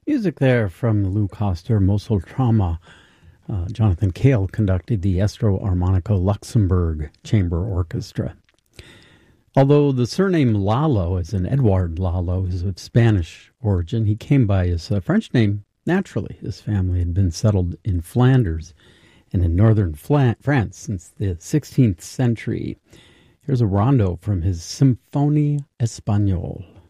Music there from Lou Coster, Mosul Trauma. Jonathan Cale conducted the Estro Armonico Luxembourg Chamber Orchestra. Although the surname Lalo, as in Edouard Lalo, is of Spanish origin, he came by his French name naturally. His family had been settled in Flanders and in northern France since the 16th century. Here's a rondo from his Symphonie Espagnole.